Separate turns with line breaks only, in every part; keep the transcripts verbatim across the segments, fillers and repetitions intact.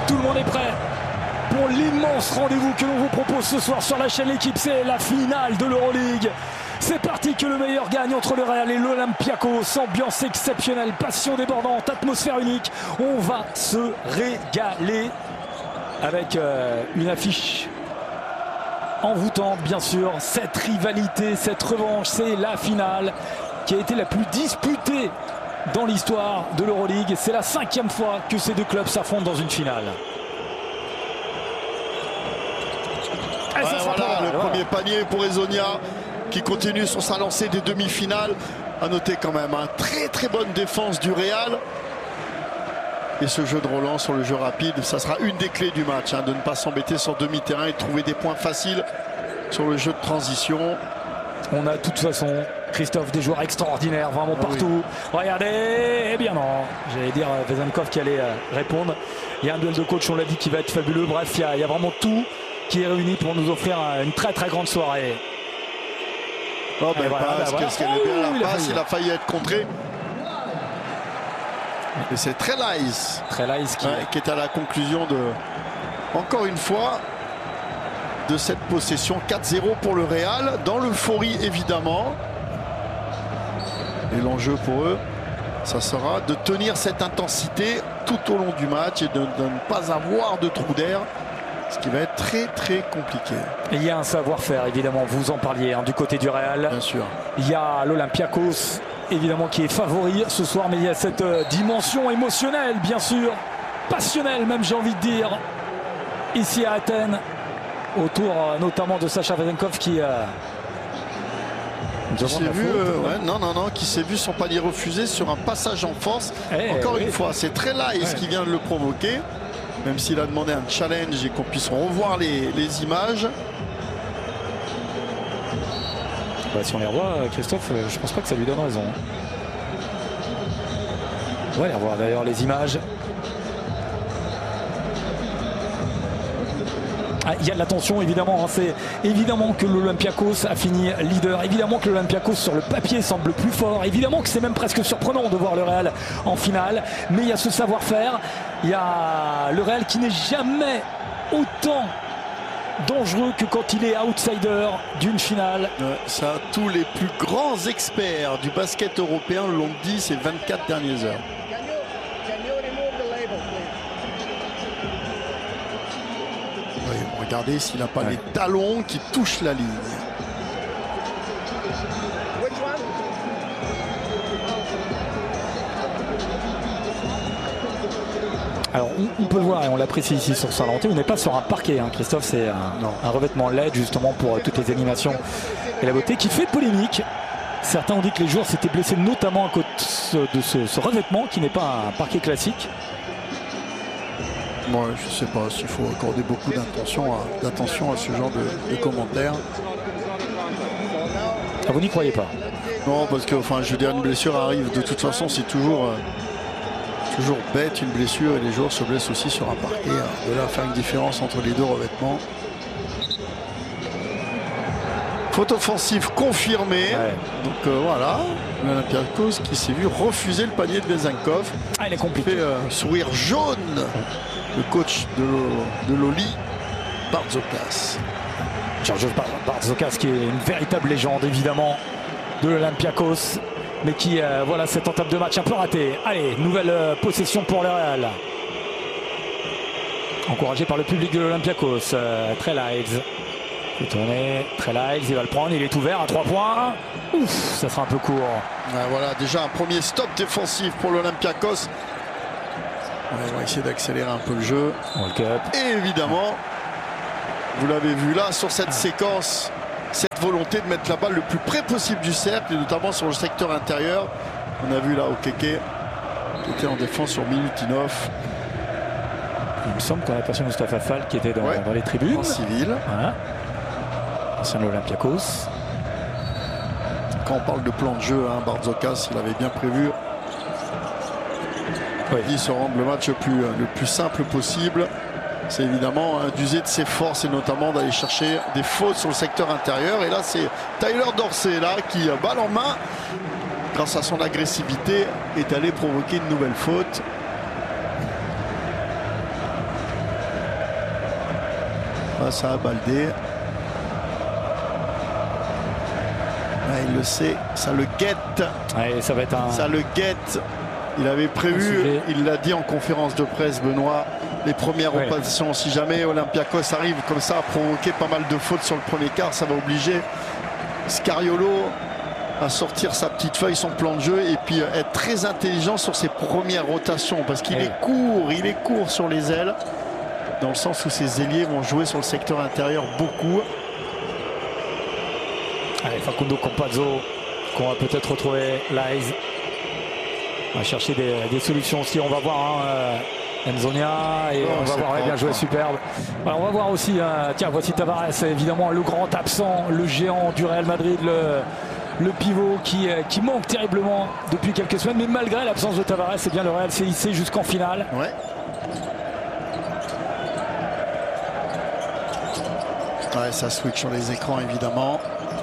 tout le monde est prêt pour l'immense rendez-vous que l'on vous propose ce soir sur la chaîne L'équipe. C'est la finale de l'Euroleague. C'est parti, que le meilleur gagne entre le Real et l'Olympiakos. Ambiance exceptionnelle, passion débordante, atmosphère unique. On va se régaler avec euh, une affiche envoûtante, bien sûr. Cette rivalité, cette revanche, c'est la finale qui a été la plus disputée dans l'histoire de l'Euroleague. C'est la cinquième fois que ces deux clubs s'affrontent dans une finale.
Ouais, voilà, le voilà. Premier panier pour Hezonja qui continue sur sa lancée des demi-finales. À noter quand même une hein, très très bonne défense du Real. Et ce jeu de relance sur le jeu rapide, ça sera une des clés du match, hein, de ne pas s'embêter sur demi-terrain et de trouver des points faciles sur le jeu de transition.
On a de toute façon, Christophe, des joueurs extraordinaires, vraiment ah partout. Oui. Regardez, eh bien non, j'allais dire Vezenkov qui allait euh, répondre. Il y a un duel de coach, on l'a dit, qui va être fabuleux. Bref, il y, a, il y a vraiment tout qui est réuni pour nous offrir une très très grande soirée.
Oh ben voilà, passe, ben qu'est-ce qu'elle est bien la passe, il a failli être contré. Et c'est Trelais,
Trelais qui...
Ouais, qui est à la conclusion de, encore une fois, de cette possession. Quatre zéro pour le Real, dans l'euphorie évidemment. Et l'enjeu pour eux, ça sera de tenir cette intensité tout au long du match et de, de ne pas avoir de trou d'air. Ce qui va être très très compliqué.
Il y a un savoir-faire, évidemment, vous en parliez, hein, du côté du Real.
Bien sûr.
Il y a l'Olympiakos, évidemment, qui est favori ce soir, mais il y a cette euh, dimension émotionnelle, bien sûr, passionnelle même, j'ai envie de dire, ici à Athènes, autour euh, notamment de Sacha Vezenkov qui... Euh,
qui s'est vu, euh, ouais, non, non, non, qui s'est vu son panier refusé sur un passage en force. Eh, Encore oui. une fois, c'est Trelais ouais. qui vient de le provoquer. Même s'il a demandé un challenge et qu'on puisse revoir les, les images.
Bah, si on les revoit, Christophe, je pense pas que ça lui donne raison. On va les revoir d'ailleurs les images. Ah, il y a de la tension évidemment, hein. C'est évidemment que l'Olympiakos a fini leader, évidemment que l'Olympiakos sur le papier semble plus fort, évidemment que c'est même presque surprenant de voir le Real en finale, mais il y a ce savoir-faire, il y a le Real qui n'est jamais autant dangereux que quand il est outsider d'une finale.
Ouais, ça, tous les plus grands experts du basket européen l'ont dit ces vingt-quatre dernières heures. Regardez s'il n'a pas ouais. les talons qui touchent la ligne.
Alors on, on peut le voir et on l'apprécie ici sur Saint-Valentin. On n'est pas sur un parquet, hein, Christophe, c'est un, un revêtement L E D justement pour euh, toutes les animations et la beauté qui fait polémique. Certains ont dit que les joueurs s'étaient blessés notamment à cause de ce, ce revêtement qui n'est pas un parquet classique.
Moi, je ne sais pas s'il faut accorder beaucoup d'attention à, d'attention à ce genre de, de commentaires.
Ah, vous n'y croyez pas?
Non, parce que enfin, je veux dire, une blessure arrive. De toute façon, c'est toujours, euh, toujours bête une blessure et les joueurs se blessent aussi sur un parquet. Hein. De là, faire une différence entre les deux revêtements. Faute offensive confirmée. Ouais. Donc euh, voilà, l'Olympiakos qui s'est vu refuser le panier de Vezenkov.
Ah, il est compliqué.
Fait euh, sourire jaune. Le coach de l'Oli, Bartzokas.
Georgios Bartzokas qui est une véritable légende évidemment de l'Olympiakos, mais qui, euh, voilà, cette entame de match un peu ratée. Allez, nouvelle euh, possession pour le Real. Encouragé par le public de l'Olympiakos. Euh, Trelais. Il est tourné. Trelais, il va le prendre, il est ouvert à trois points. Ouf, ça sera un peu court.
Ah, voilà, déjà un premier stop défensif pour l'Olympiakos. On va essayer d'accélérer un peu le jeu.
World Cup.
Et évidemment, vous l'avez vu là, sur cette séquence, cette volonté de mettre la balle le plus près possible du cercle, et notamment sur le secteur intérieur. On a vu là Okeke qui était en défense sur Milutinov.
Il me semble qu'on a aperçu Moustapha Fall qui était dans, ouais, dans les tribunes.
En civil.
Voilà. Ancien de l'Olympiakos.
Quand on parle de plan de jeu, hein, Bartzokas, il avait bien prévu. Oui. Il se rendre le match le plus, le plus simple possible. C'est évidemment hein, d'user de ses forces et notamment d'aller chercher des fautes sur le secteur intérieur. Et là, c'est Tyler Dorsey là, qui, balle en main, grâce à son agressivité, est allé provoquer une nouvelle faute. face à Baldé. Ouais, il le sait, ça le guette.
Ouais, ça va être un...
Ça le guette. Il avait prévu, il l'a dit en conférence de presse, Benoît, les premières ouais. rotations. Si jamais Olympiakos arrive comme ça à provoquer pas mal de fautes sur le premier quart, ça va obliger Scariolo à sortir sa petite feuille, son plan de jeu, et puis être très intelligent sur ses premières rotations, parce qu'il ouais. est court, il est court sur les ailes, dans le sens où ses ailiers vont jouer sur le secteur intérieur beaucoup.
Allez, Facundo Campazzo, qu'on va peut-être retrouver Lies. On va chercher des, des solutions aussi. On va voir hein, euh, Nzonia et oh, on va voir, bien joué, superbe. Alors, on va voir aussi, euh, tiens, voici Tavares, évidemment le grand absent, le géant du Real Madrid, le, le pivot qui, euh, qui manque terriblement depuis quelques semaines. Mais malgré l'absence de Tavares, c'est bien le Real s'est hissé jusqu'en finale.
Ouais. Ouais, ça switch sur les écrans évidemment.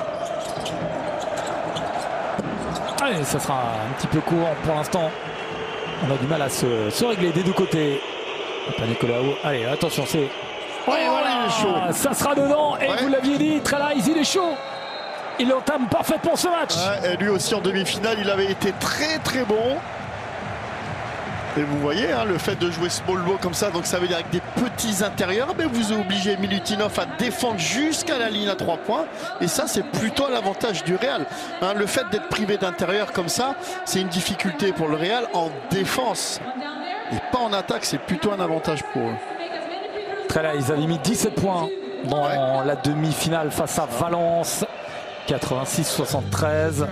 Allez, ça sera un petit peu court pour l'instant. On a du mal à se, se régler des deux côtés. Pas Nicolaou. Allez, attention, c'est.
Oh, ouais, voilà, il est chaud.
Ça sera dedans. Et ouais. vous l'aviez dit, Trelais, il est chaud. Il entame parfaitement ce match.
Ouais, et lui aussi en demi-finale, il avait été très très bon. Et vous voyez, hein, le fait de jouer small ball comme ça, donc ça veut dire avec des petits intérieurs, ben vous obligez Milutinov à défendre jusqu'à la ligne à trois points. Et ça, c'est plutôt l'avantage du Real. Hein, le fait d'être privé d'intérieur comme ça, c'est une difficulté pour le Real en défense. Et pas en attaque, c'est plutôt un avantage pour eux.
Très là, ils avaient mis dix-sept points dans ouais. la demi-finale face à Valence. quatre-vingt-six soixante-treize.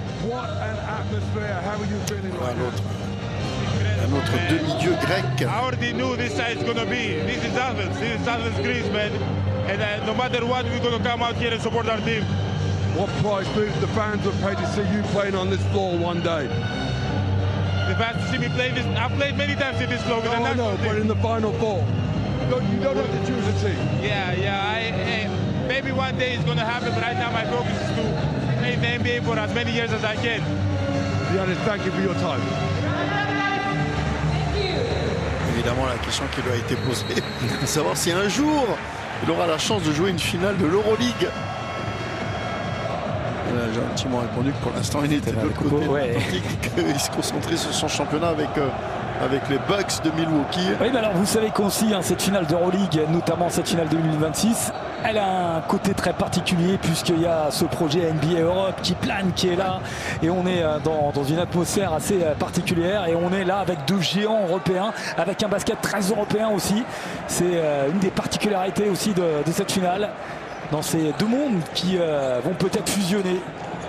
Voilà l'autre. Notre demi-dieu grec.
I already knew this side is gonna be. This is Athens. This is Athens, Greece, man. And uh, no matter what, we're gonna come out here and support our team.
What price do the fans would pay to see you playing on this floor one day?
The fans to see me play this. I've played many times in this floor.
No, I know, but in the final four, you don't, you don't have to choose a team.
Yeah, yeah. I, hey, maybe one day it's gonna happen, but right now my focus is to play the N B A for as many years as I can.
Giannis, thank you for your time.
Évidemment, la question qui lui a été posée, de savoir si un jour il aura la chance de jouer une finale de l'Euroleague. J'ai gentiment répondu que pour l'instant il était de l'autre côté de l'Atlantique, qu'il se concentrait sur son championnat avec, euh, avec les Bucks de Milwaukee.
Oui, mais alors vous savez qu'aussi hein, cette finale d'Euroleague, notamment cette finale deux mille vingt-six, elle a un côté très particulier puisqu'il y a ce projet N B A Europe qui plane, qui est là, et on est dans, dans une atmosphère assez particulière, et on est là avec deux géants européens, avec un basket très européen aussi. C'est euh, une des particularités aussi de, de cette finale, dans ces deux mondes qui euh, vont peut-être fusionner.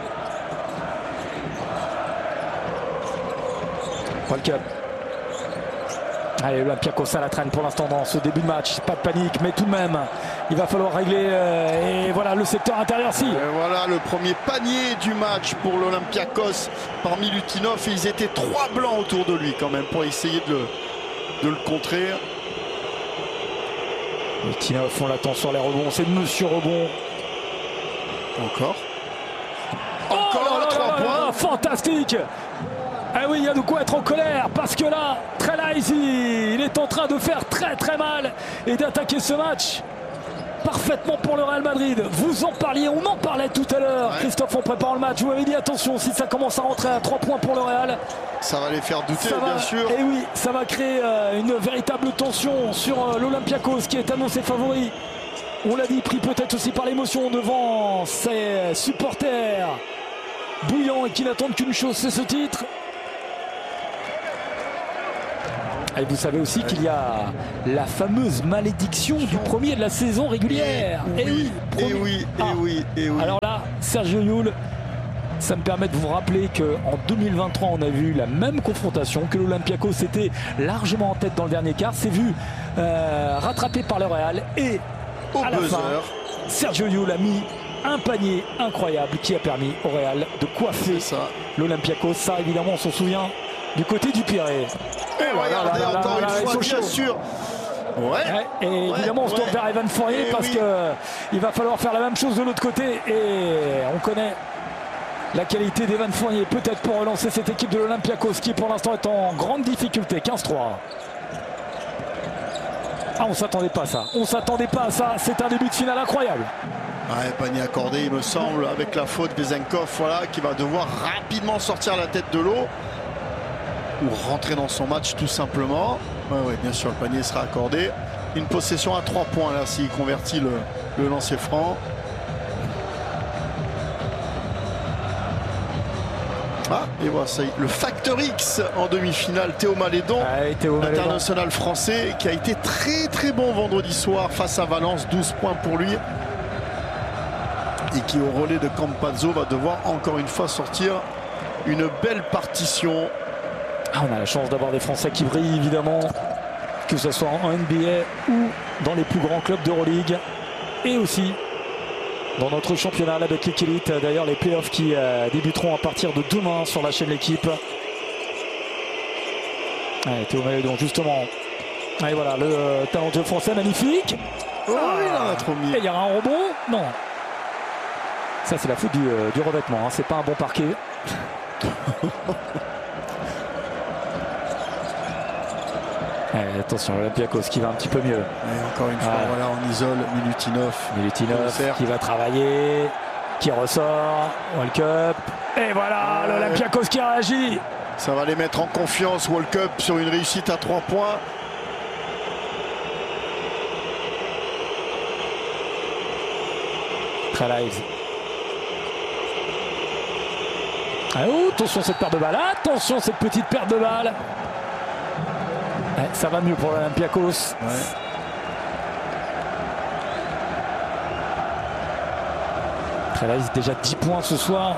World Cup. Allez, Olympiakos à la traîne pour l'instant dans ce début de match. Pas de panique, mais tout de même, il va falloir régler. Euh, et voilà le secteur intérieur. Si.
Et voilà le premier panier du match pour l'Olympiakos par Milutinov. Et ils étaient trois blancs autour de lui quand même pour essayer de le, de le contrer.
Milutinov, on l'attend sur les rebonds. C'est Monsieur Rebond.
Encore.
Oh,
Encore
là,
trois
là, là,
points.
là, fantastique. Ah oui, il y a de quoi être en colère parce que là, Trelais, il est en train de faire très très mal et d'attaquer ce match parfaitement pour le Real Madrid. Vous en parliez, on en parlait tout à l'heure. Ouais. Christophe, en préparant le match, vous m'avez dit attention, si ça commence à rentrer à trois points pour le Real,
ça va les faire douter,
ça
bien
va,
sûr.
Et oui, ça va créer euh, une véritable tension sur euh, l'Olympiakos qui est annoncé favori. On l'a dit, pris peut-être aussi par l'émotion devant ses supporters bouillants et qui n'attendent qu'une chose, c'est ce titre. Et vous savez aussi qu'il y a la fameuse malédiction du premier de la saison régulière.
Et oui, et oui, et oui, et oui.
Alors là, Sergio Llull, ça me permet de vous rappeler qu'en deux mille vingt-trois, on a vu la même confrontation, que l'Olympiakos était largement en tête dans le dernier quart, s'est vu euh, rattrapé par le Real, et
au
à la
buzzer,
fin, Sergio Llull a mis un panier incroyable qui a permis au Real de coiffer l'Olympiakos. Ça, évidemment, on s'en souvient du côté du Pirée.
Et regardez encore une fois, bien sûr. Ouais.
Et ouais, évidemment, on se tourne ouais. vers Evan Fournier et parce oui. qu'il va falloir faire la même chose de l'autre côté. Et on connaît la qualité d'Evan Fournier, peut-être pour relancer cette équipe de l'Olympiakos qui pour l'instant est en grande difficulté. quinze trois. Ah, on s'attendait pas à ça. On s'attendait pas à ça. C'est un début de finale incroyable.
Ouais, panier accordé, il me semble, avec la faute Bezenkov, voilà, qui va devoir rapidement sortir la tête de l'eau ou rentrer dans son match tout simplement. Ouais, ouais, bien sûr, le panier sera accordé. Une possession à trois points là, s'il convertit le, le lancer franc. Ah, et voilà, ça y est, le facteur X en demi-finale, Théo Malédon,
ah,
l'international français, qui a été très très bon vendredi soir face à Valence, douze points pour lui. Et qui, au relais de Campazzo, va devoir encore une fois sortir une belle partition.
Ah, on a la chance d'avoir des Français qui brillent, évidemment, que ce soit en N B A ou dans les plus grands clubs d'Euroleague, et aussi dans notre championnat, la Betclic Elite. D'ailleurs, les playoffs qui euh, débuteront à partir de demain sur la chaîne L'équipe. Ouais, Théo Malédon, justement. Et voilà, le euh, talentueux français, magnifique.
Oh, ah, il en a trop mis.
Et il y aura un rebond? Non. Ça, c'est la faute du, euh, du revêtement, hein. C'est pas un bon parquet. Eh, attention, Olympiakos qui va un petit peu mieux.
Et encore une fois,
ah.
voilà, on isole Milutinov.
Milutinov qui va travailler, qui ressort. World Cup. Et voilà, ouais. L'Olympiakos qui réagit.
Ça va les mettre en confiance, World Cup, sur une réussite à trois points.
Très live. Ah, oh, attention cette paire de balles, attention cette petite paire de balles. Ouais, ça va mieux pour l'Olympiakos.
Ouais.
Trelaïs déjà dix points ce soir.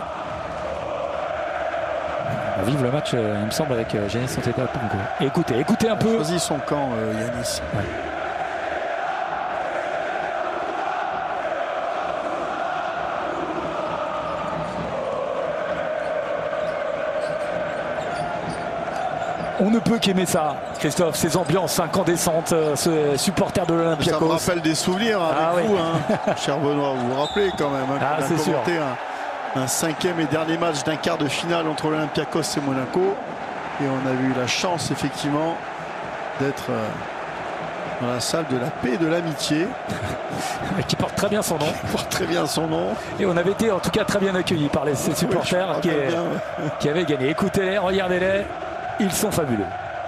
On va vivre le match, euh, il me semble, avec euh, Giannis Antetokounmpo. Écoutez, écoutez un peu.
Choisis son camp, euh, Giannis.
Ouais. On ne peut qu'aimer ça, Christophe, ces ambiances incandescentes, ce supporter de l'Olympiakos.
Ça me rappelle des souvenirs avec
ah,
vous,
oui.
hein, cher Benoît, vous vous rappelez quand même. Hein,
ah, c'est sûr.
Un, un cinquième et dernier match d'un quart de finale entre l'Olympiakos et Monaco. Et on a eu la chance, effectivement, d'être euh, dans la salle de la paix et de l'amitié.
Qui porte très bien son nom.
Qui porte très bien son nom.
Et on avait été en tout cas très bien accueillis par les, ces supporters oui, qui, est, qui avaient gagné. Écoutez-les, regardez-les. Ils sont fabuleux.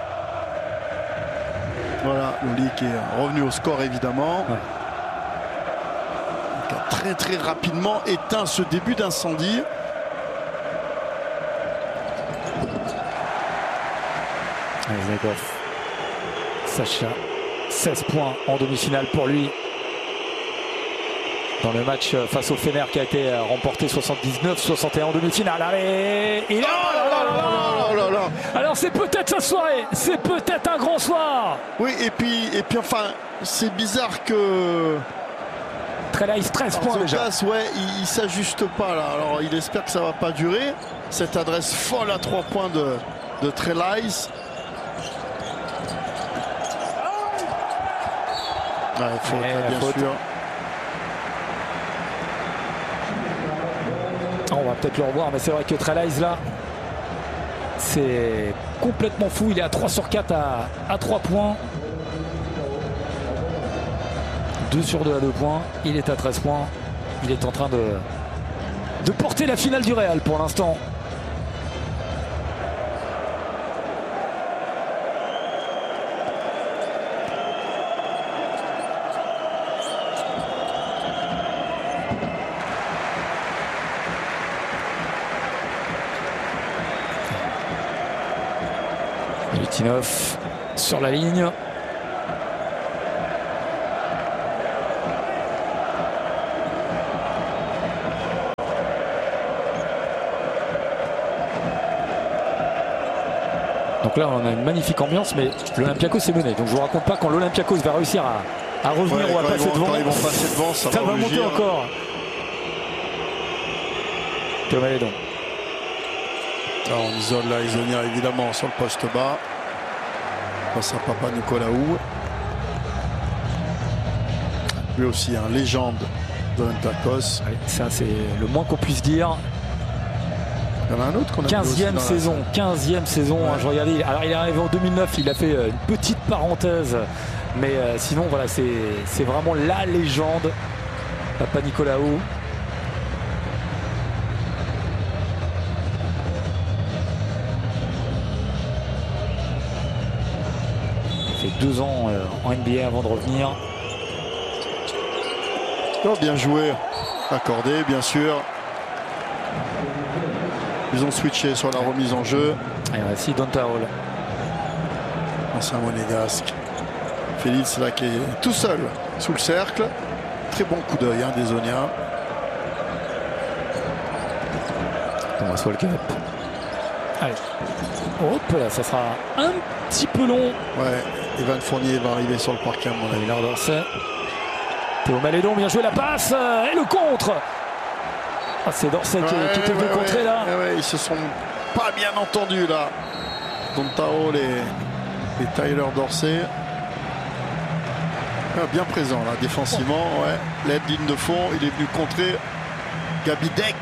Voilà, Loli qui est revenu au score évidemment.
Ouais.
Qui a très très rapidement éteint ce début d'incendie.
Bezenkov. Sacha, seize points en demi-finale pour lui. Dans le match face au Fener qui a été remporté soixante-dix-neuf soixante et un en demi-finale. Allez, il est...
oh là là là là là là.
Alors c'est peut-être sa soirée, c'est peut-être un grand soir.
Oui, et puis, et puis enfin, c'est bizarre que...
Trelaïs, treize points déjà.
Place, ouais, il, il s'ajuste pas là. Alors il espère que ça va pas durer. Cette adresse folle à trois points de, de Trelaïs. Ouais, faute,
et
bien
faute.
sûr.
On va peut-être le revoir, mais c'est vrai que Trelaïs là, c'est complètement fou. Il est à trois sur quatre à, à trois points. deux sur deux à deux points. Il est à treize points. Il est en train de, de porter la finale du Real pour l'instant. Milutinov sur la ligne. Donc là on a une magnifique ambiance, mais l'Olympiakos est mené. Donc je vous raconte pas quand l'Olympiakos va réussir à, à revenir
ouais,
ou à passer
vont,
devant.
Quand ils vont passer devant, ça,
ça
va,
va monter encore. Théo Malédon.
Alors on isole là Isonia évidemment sur le poste bas. Face à Papa Nicolaou. Lui aussi un légende de l'Olympiakos.
Oui, ça c'est le moins qu'on puisse dire.
Il y en a un autre qu'on a
quinzième saison, quinzième saison, ouais. hein, je regardais. Alors il est arrivé en deux mille neuf, il a fait une petite parenthèse, mais euh, sinon voilà, c'est vraiment la légende, Papanicolaou. Il fait deux ans euh, en N B A avant de revenir.
Oh, bien joué, accordé bien sûr. Ils ont switché sur la remise en jeu.
Et voici Donta-Hall.
Ancien monégasque. Félix là qui est tout seul sous le cercle. Très bon coup d'œil hein, des Zoniens.
Thomas Walkup. Allez. Hop là, ça sera un petit peu long.
Ouais, Evan Fournier va arriver sur le parquet à mon avis.
Là, Dorsey. Théo Malédon, bien joué la passe. Et le contre. Ah, c'est Dorsey ouais, qui, qui était venu
ouais,
contrer là.
Ouais, ouais, ils se sont pas bien entendus là. Donta-Hall et, et Tyler Dorsey. Ah, bien présent là, défensivement. Ouais. L'aide ligne de fond, il est venu contrer Gabi Deck.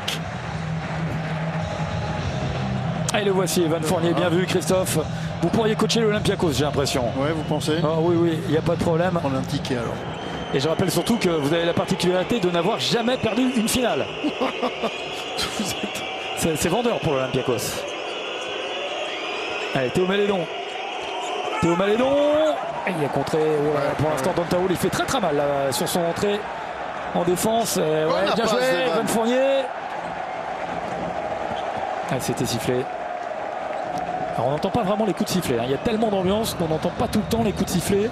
Ah, et le voici, Evan Fournier, bien vu Christophe. Vous pourriez coacher l'Olympiakos, j'ai l'impression.
Ouais, vous pensez?
Ah oui, oui, il n'y a pas de problème.
On a un ticket alors.
Et je rappelle surtout que vous avez la particularité de n'avoir jamais perdu une finale. C'est vendeur pour l'Olympiakos. Allez, Théo Malédon. Théo Malédon. Et il a contré. Ouais, ouais, pour l'instant, ouais. Donta-Hall, il fait très très mal là, sur son entrée en défense. Ouais, ouais, bien joué, Evan Fournier. Ah, c'était sifflé. Alors, on n'entend pas vraiment les coups de sifflet. Hein. Il y a tellement d'ambiance qu'on n'entend pas tout le temps les coups de sifflet.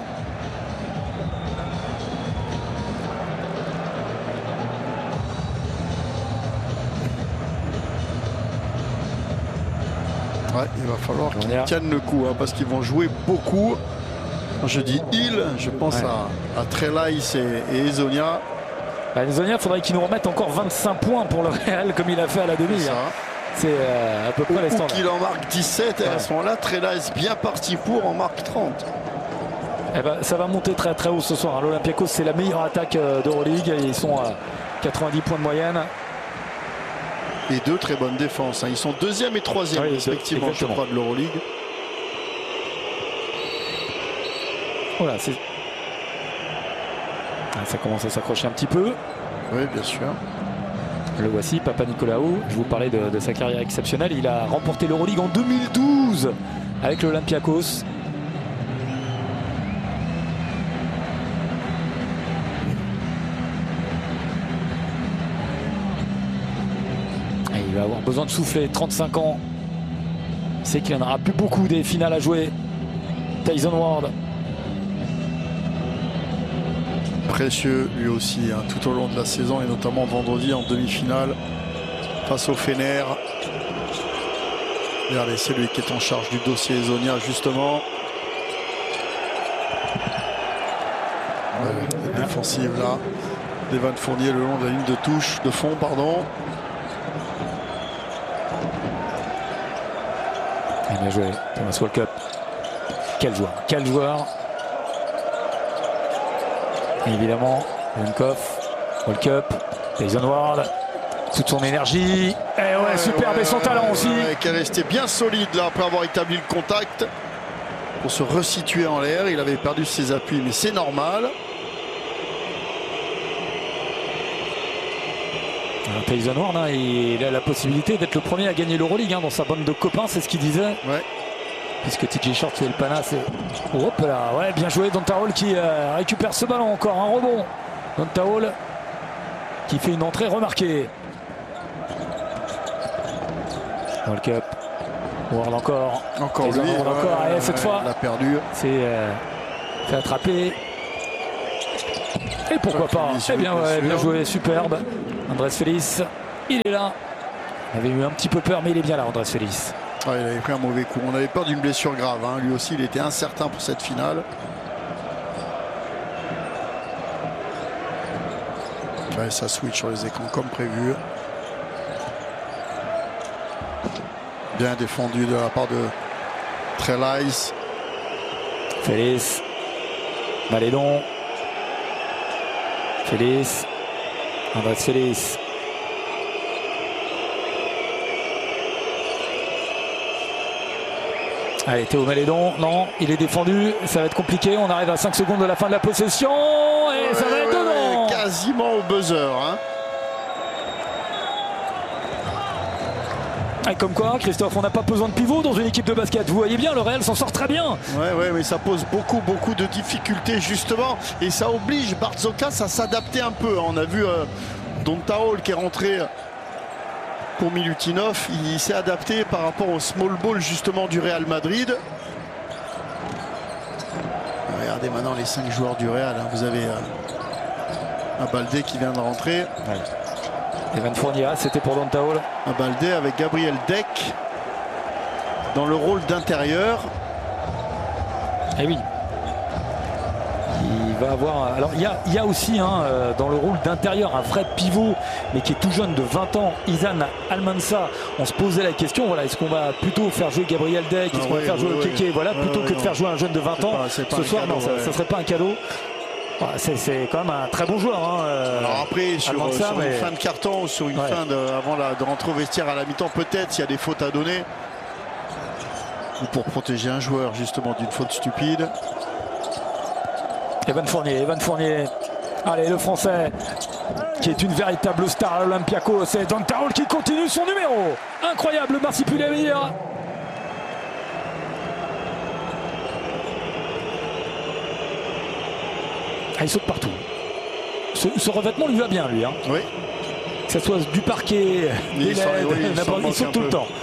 Ouais, il va falloir qu'ils tiennent le coup hein, parce qu'ils vont jouer beaucoup. Quand je dis il, je pense ouais. à, à Trelais et, et Ezonia.
Bah, Ezonia, il faudrait qu'il nous remette encore vingt-cinq points pour le Real comme il a fait à la demi. C'est hein. euh, à peu près les standards.
Ou qu'il en marque dix-sept ouais. et à ce moment-là, Trelais bien parti pour en marque trente.
Eh ben, ça va monter très très haut ce soir. L'Olympiakos, c'est la meilleure attaque d'Euroleague. Ils sont à quatre-vingt-dix points de moyenne.
Et deux très bonnes défenses. Hein. Ils sont deuxième et troisième, oui, respectivement, je crois, de l'Euroleague.
Voilà, c'est. Ça commence à s'accrocher un petit peu.
Oui, bien sûr.
Le voici, Papanicolaou. Je vous parlais de, de sa carrière exceptionnelle. Il a remporté l'Euroleague en deux mille douze avec l'Olympiakos. Il va avoir besoin de souffler, trente-cinq ans. Il sait qu'il n'y en aura plus beaucoup des finales à jouer. Tyson Ward.
Précieux lui aussi hein, tout au long de la saison et notamment vendredi en demi-finale face au Fener. Regardez, c'est lui qui est en charge du dossier Ezonia justement. Ouais, la défensive là d'Evan Fournier le long de la ligne de touche, de fond pardon.
Bien joué, Thomas Walkup. Quel joueur, quel joueur. Et évidemment, Lenkov, Walkup, Tyson Ward, toute son énergie. Et ouais, ouais superbe ouais, et son talent ouais, aussi.
Ouais, qui est resté bien solide là après avoir établi le contact pour se resituer en l'air. Il avait perdu ses appuis, mais c'est normal.
Tyson Ward, hein, il a la possibilité d'être le premier à gagner l'Euroleague hein, dans sa bande de copains, c'est ce qu'il disait.
Ouais.
Puisque T J Short fait le pana, c'est. Hop là, ouais, bien joué. Donta-Hall qui euh, récupère ce ballon encore, un rebond. Donta-Hall qui fait une entrée remarquée. Walkup. Ward encore.
Encore
Tyson
lui.
Ward
ouais,
encore.
Ouais,
et cette
ouais,
fois,
il a perdu.
C'est euh, fait attraper. Et pourquoi pas. Eh bien, ouais, bien joué, superbe. Andrés Félix, il est là. Il avait eu un petit peu peur, mais il est bien là, Andrés Félix.
Ah, il avait pris un mauvais coup. On avait peur d'une blessure grave. Hein. Lui aussi, il était incertain pour cette finale. Ouais, ça switch sur les écrans comme prévu. Bien défendu de la part de Trelais.
Félix. Malédon. Félix. Andrés Félix. Allez, Théo Malédon, non, il est défendu, ça va être compliqué, on arrive à cinq secondes de la fin de la possession et ouais, ça va être ouais, dedans.
Quasiment au buzzer. Hein.
Et comme quoi, Christophe, on n'a pas besoin de pivot dans une équipe de basket. Vous voyez bien, le Real s'en sort très bien.
Ouais, ouais, mais ça pose beaucoup, beaucoup de difficultés justement, et ça oblige Barzokas à s'adapter un peu. On a vu euh, Dontaol qui est rentré pour Milutinov, il s'est adapté par rapport au small ball justement du Real Madrid. Regardez maintenant les cinq joueurs du Real. Hein. Vous avez euh, Abalde qui vient de rentrer.
Ouais. Evan Fournier, c'était pour Dontaol.
Abalde avec Gabriel Deck dans le rôle d'intérieur.
Eh oui. Il va avoir. Alors il y a, il y a aussi hein, dans le rôle d'intérieur un vrai pivot, mais qui est tout jeune de vingt ans, Izan Almansa. On se posait la question, voilà, est-ce qu'on va plutôt faire jouer Gabriel Deck, est-ce ah qu'on oui, va faire jouer oui, Okeke, voilà, plutôt oui, que de faire jouer un jeune de vingt ans pas, ce soir, cadeau, non, ouais. ça ne serait pas un cadeau. C'est quand même un très bon joueur. Hein,
Alors après, sur,
Almansa,
sur
mais...
une fin de carton, sur une ouais. fin de, avant la, de rentrer au vestiaire à la mi-temps, peut-être s'il y a des fautes à donner, ou pour protéger un joueur justement d'une faute stupide.
Evan Fournier, Evan Fournier. Allez, le Français qui est une véritable star à l'Olympiakos. C'est Dontaol qui continue son numéro. Incroyable, Marsipulabir. Ah, il saute partout. Ce, ce revêtement lui va bien, lui. Hein.
Oui.
Que ce soit du parquet, des L E D, oui, il, il saute tout peu. le temps.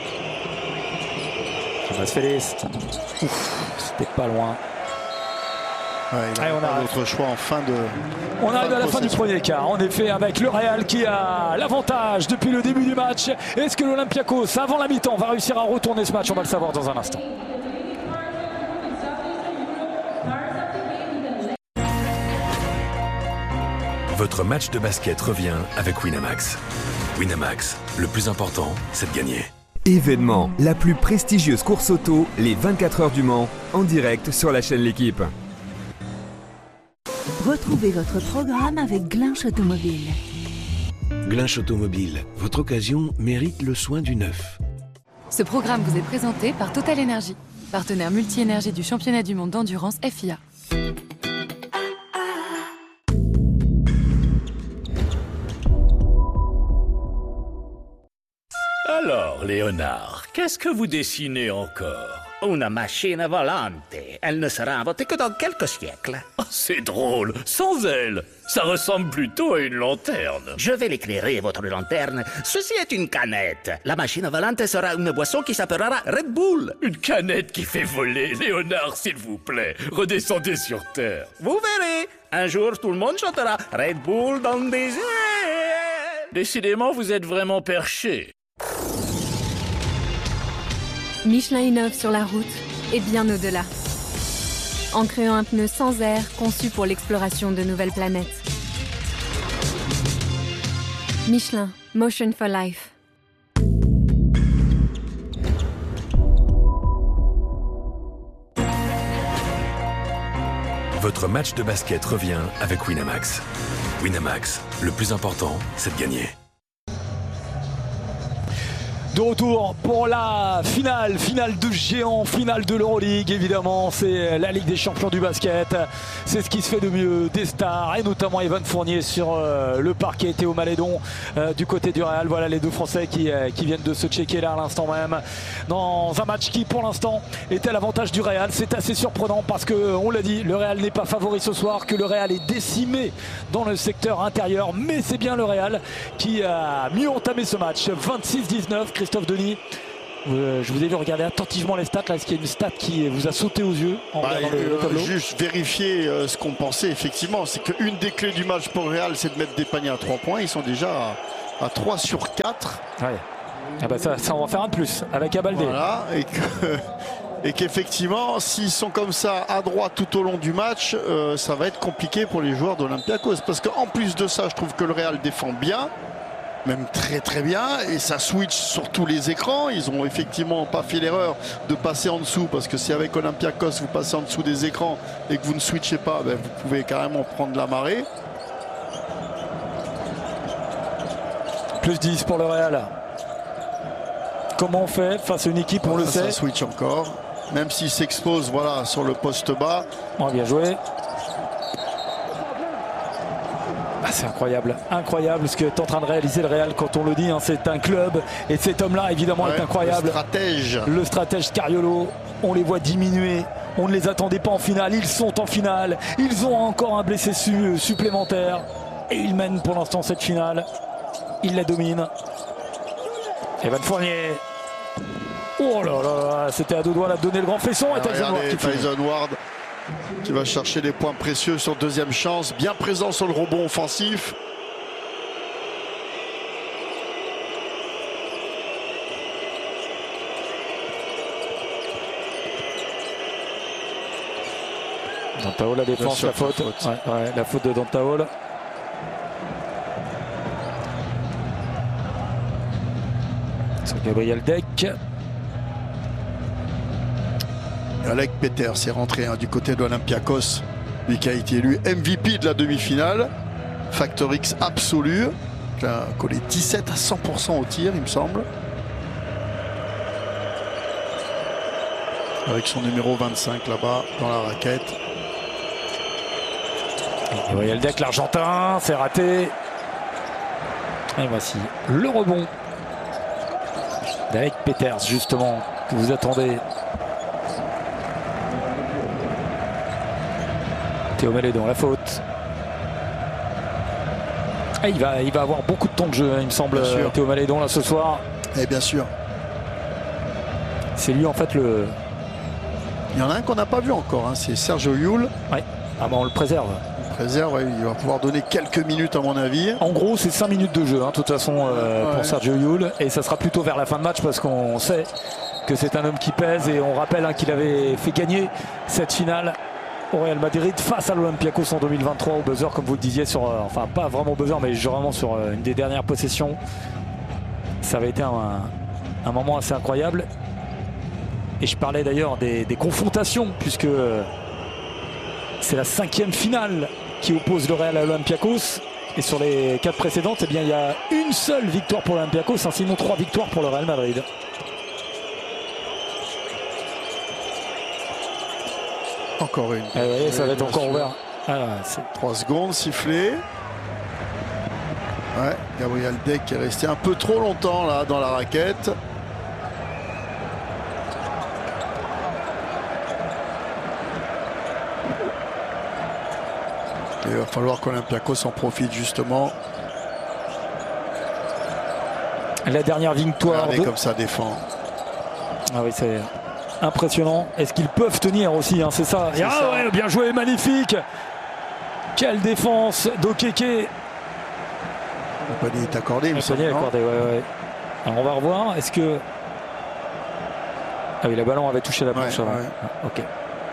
Thomas Félix. C'était pas loin.
Ouais, il a Allez, on a d'autre choix en fin de.
On arrive à la fin du premier quart. En effet, avec le Real qui a l'avantage depuis le début du match. Est-ce que l'Olympiakos, avant la mi-temps, va réussir à retourner ce match? On va le savoir dans un instant.
Votre match de basket revient avec Winamax. Winamax, le plus important, c'est de gagner.
Événement, la plus prestigieuse course auto, les vingt-quatre heures du Mans, en direct sur la chaîne L'Équipe.
Retrouvez votre programme avec Glinch Automobile.
Glinch Automobile, votre occasion mérite le soin du neuf.
Ce programme vous est présenté par Total Energy, partenaire multi-énergie du championnat du monde d'endurance F I A.
Alors, Léonard, qu'est-ce que vous dessinez encore?
Une machine volante. Elle ne sera inventée que dans quelques siècles.
Oh, c'est drôle, sans elle. Ça ressemble plutôt à une lanterne.
Je vais l'éclairer, votre lanterne. Ceci est une canette. La machine volante sera une boisson qui s'appellera Red Bull.
Une canette qui fait voler. Léonard, s'il vous plaît, redescendez sur Terre.
Vous verrez. Un jour, tout le monde chantera Red Bull dans des airs.
Décidément, vous êtes vraiment perché.
Michelin innove sur la route et bien au-delà. En créant un pneu sans air conçu pour l'exploration de nouvelles planètes. Michelin, Motion for Life.
Votre match de basket revient avec Winamax. Winamax, le plus important, c'est de gagner.
De retour pour la finale, finale de géant, finale de l'Euroleague évidemment, c'est la Ligue des champions du basket, c'est ce qui se fait de mieux, des stars et notamment Evan Fournier sur euh, le parquet, Théo Malédon euh, du côté du Real, voilà les deux Français qui, euh, qui viennent de se checker là à l'instant même, dans un match qui pour l'instant était à l'avantage du Real. C'est assez surprenant parce que on l'a dit, le Real n'est pas favori ce soir, que le Real est décimé dans le secteur intérieur, mais c'est bien le Real qui a mieux entamé ce match, vingt-six dix-neuf. Christophe Denis, euh, je vous ai vu regarder attentivement les stats. Là, est-ce qu'il y a une stat qui vous a sauté aux yeux en
bah,
regardant
euh,
le, le tableau?
Juste vérifier euh, ce qu'on pensait effectivement, c'est qu'une des clés du match pour le Real, c'est de mettre des paniers à trois points. Ils sont déjà à, à trois sur quatre.
Ouais. Ah bah ça, ça, on va faire un de plus avec Abalde.
Voilà, et que... Et qu'effectivement, s'ils sont comme ça à droite tout au long du match, euh, ça va être compliqué pour les joueurs d'Olympiakos. Parce qu'en plus de ça, je trouve que le Real défend bien, même très très bien, et ça switch sur tous les écrans. Ils ont effectivement pas fait l'erreur de passer en dessous, parce que si avec Olympiakos vous passez en dessous des écrans et que vous ne switchez pas, ben vous pouvez carrément prendre la marée.
Plus dix pour le Real. Comment on fait face à une équipe, on le
ça
sait.
Ça switch encore. même s'il s'expose voilà, sur le poste bas.
Oh, bien joué. Ah, c'est incroyable, incroyable ce que est en train de réaliser le Real quand on le dit. Hein, c'est un club et cet homme-là évidemment ouais, est incroyable.
Le stratège.
Le stratège Scariolo, on les voit diminuer. On ne les attendait pas en finale, ils sont en finale. Ils ont encore un blessé su supplémentaire. Et ils mènent pour l'instant cette finale. Ils la dominent. Evan Fournier. Oh là là, c'était à deux doigts là de donner le grand fesson.
Et Tyson Ward qui, Tyson Ward qui va chercher des points précieux sur deuxième chance. Bien présent sur le rebond offensif.
Dantaol la défense, la faute. La faute. Ouais, ouais, la faute de Dantaol. Sur Gabriel Deck.
Alec Peters est rentré hein, du côté de l'Olympiakos, lui qui a été élu M V P de la demi-finale. Factor X absolu. Il a collé dix-sept à cent pour cent au tir, il me semble. Avec son numéro vingt-cinq là-bas dans la raquette.
Gabriel Deck, l'Argentin, c'est raté. Et voici le rebond d'Alec Peters, justement, que vous attendez. Théo Malédon, la faute. Et il, va, il va avoir beaucoup de temps de jeu, il me semble, Théo Malédon, là, ce soir.
Et bien sûr.
C'est lui, en fait, le...
Il y en a un qu'on n'a pas vu encore, hein, c'est Sergio Llull.
Oui, ah ben on le préserve.
Réserve, ouais, il va pouvoir donner quelques minutes à mon avis.
En gros c'est cinq minutes de jeu hein, de toute façon euh, ouais. pour Sergio Llull, et ça sera plutôt vers la fin de match parce qu'on sait que c'est un homme qui pèse, et on rappelle hein, qu'il avait fait gagner cette finale au Real Madrid face à l'Olympiakos en deux mille vingt-trois au buzzer, comme vous le disiez, sur, euh, enfin pas vraiment au buzzer mais vraiment sur euh, une des dernières possessions. Ça avait été un, un moment assez incroyable, et je parlais d'ailleurs des, des confrontations puisque euh, c'est la cinquième finale qui oppose le Real à l'Olympiakos. Et sur les quatre précédentes, eh bien, il y a une seule victoire pour l'Olympiakos, hein, sinon trois victoires pour le Real Madrid.
Encore une.
Eh oui, ça va être encore ouvert. Ah,
trois secondes, sifflé. Ouais, Gabriel Deck est resté un peu trop longtemps là dans la raquette. Et il va falloir qu'Olympiakos en profite justement.
La dernière victoire.
Regardez de... comme ça défend.
Ah oui, c'est impressionnant. Est-ce qu'ils peuvent tenir aussi hein, c'est ça. Ah ça. Ouais, bien joué, magnifique. Quelle défense d'Okeke.
Le panier est accordé, il me semble.
Le panier est accordé, ouais, ouais. Alors on va revoir. Est-ce que... Ah oui, le ballon avait touché la planche. Ouais, ouais. Ah, ok.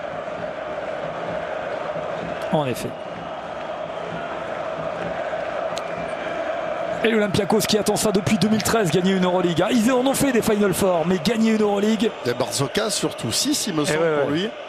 En effet. Et l'Olympiakos qui attend ça depuis deux mille treize, gagner une Euroleague. Ils en ont fait des Final Four, mais gagner une Euroleague.
Des Barzokas surtout, six il me semble ouais, pour ouais. lui.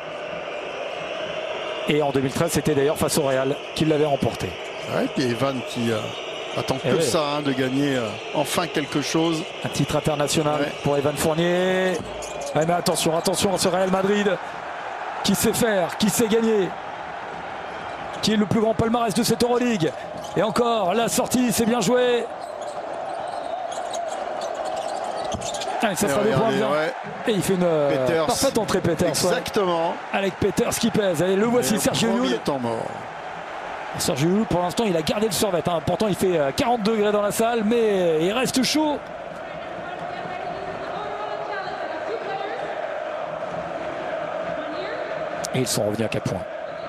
Et en deux mille treize, c'était d'ailleurs face au Real qu'il l'avait remporté.
Ouais, et puis Evan qui euh, attend et que ouais. ça, hein, de gagner euh, enfin quelque chose.
Un titre international ouais. pour Evan Fournier. Ouais, mais attention, attention à ce Real Madrid qui sait faire, qui sait gagner, qui est le plus grand palmarès de cette Euroleague. Et encore, la sortie, c'est bien joué. Allez, ça sera deux points bien. Ouais. Et il fait une Peters. parfaite entrée, Peters.
Exactement.
Ouais. Avec Peters qui pèse. Allez, le voici, Sergio Llull. Sergio Llull, pour l'instant, il a gardé le survêt. Hein. Pourtant, il fait quarante degrés dans la salle, mais il reste chaud. Et ils sont revenus à quatre points.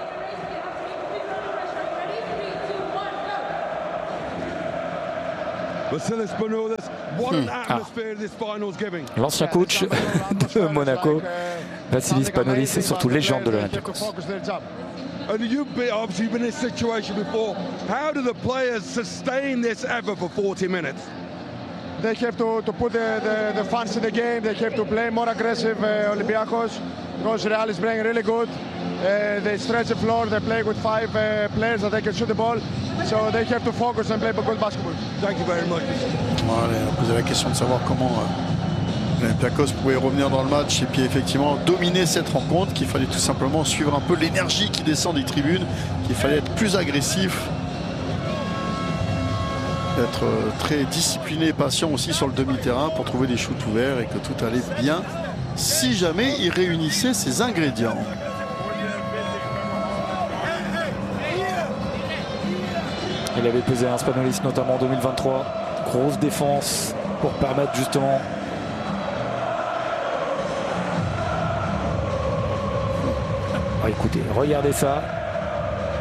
Ah. L'ancien coach de Monaco, Vassilis Spanoulis, est surtout légende de l'Olympiakos.
And you've been, obviously been in this situation before. How do the players sustain this ever for forty minutes?
They have to, to put the, the, the fans in the game. They have to play more aggressive uh, Olympiacos because Real is playing really good. Uh, they stretch the floor. They play with five uh, players that they can shoot the ball. So they have to focus and play good basketball.
Thank you very much.
Bon, allez, on a posé la question de savoir comment, euh, Olympiakos pouvait revenir dans le match et puis effectivement dominer cette rencontre, qu'il fallait tout simplement suivre un peu l'énergie qui descend des tribunes, qu'il fallait être plus agressif, être très discipliné et patient aussi sur le demi-terrain pour trouver des shoots ouverts et que tout allait bien si jamais il réunissait ces ingrédients.
Il avait pesé un Spanolis notamment en deux mille vingt-trois. Grosse défense pour permettre justement ah, écoutez, regardez ça.